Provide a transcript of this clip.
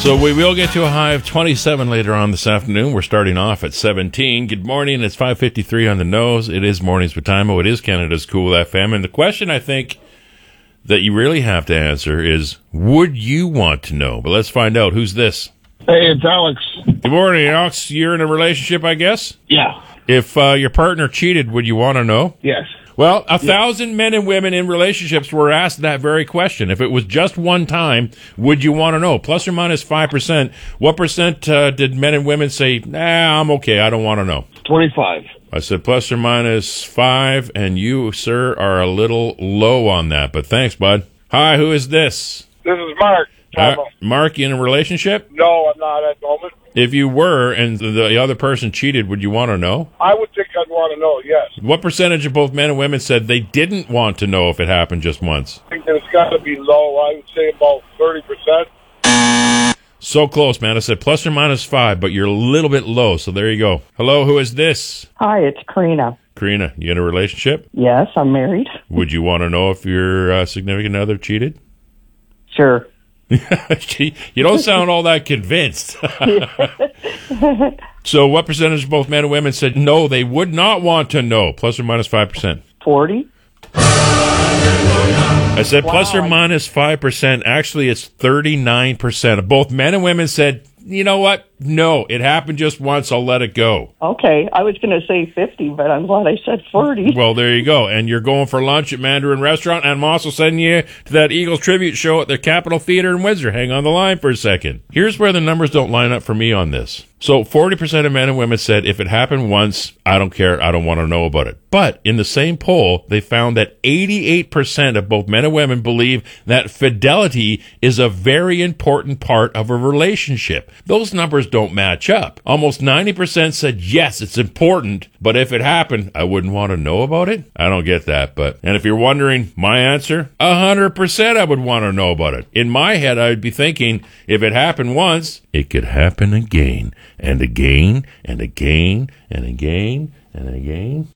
So we will get to a high of 27 later on this afternoon. We're starting off at 17. Good morning. It's 5:53 on the nose. It is Mornings with Timo. It is Canada's Cool FM. And the question I think that you really have to answer is, would you want to know? But let's find out. Who's this? Hey, it's Alex. Good morning, Alex. You're in a relationship, I guess? Yeah. If your partner cheated, would you want to know? Yes. Well, 1,000 men and women in relationships were asked that very question. If it was just one time, would you want to know? Plus or minus 5%. What percent did men and women say, nah, I'm okay, I don't want to know? 25. I said plus or minus 5, and you, sir, are a little low on that. But thanks, bud. Hi, who is this? This is Mark. Mark, you in a relationship? No, I'm not at the moment. If you were and the other person cheated, would you want to know? I would think I'd want to know, yes. What percentage of both men and women said they didn't want to know if it happened just once? I think that it's got to be low. I would say about 30%. So close, man. I said plus or minus 5, but you're a little bit low, so there you go. Hello, who is this? Hi, it's Karina. Karina, you in a relationship? Yes, I'm married. Would you want to know if your significant other cheated? Sure. You don't sound all that convinced. So what percentage of both men and women said no, they would not want to know? Plus or minus 5%? 40. I said plus or minus 5%. Actually, it's 39%. Of both men and women said, you know what? No, it happened just once. I'll let it go. Okay, I was going to say 50, but I'm glad I said 40. Well, there you go. And you're going for lunch at Mandarin Restaurant, and I'm also sending you to that Eagles tribute show at the Capitol Theater in Windsor. Hang on the line for a second. Here's where the numbers don't line up for me on this. So 40% of men and women said, if it happened once, I don't care. I don't want to know about it. But in the same poll, they found that 88% of both men and women believe that fidelity is a very important part of a relationship. Those numbers don't match up. Almost 90% said, yes, it's important, but if it happened, I wouldn't want to know about it. I don't get that. And if you're wondering my answer, 100% I would want to know about it. In my head, I would be thinking, if it happened once, it could happen again, and again, and again, and again, and again.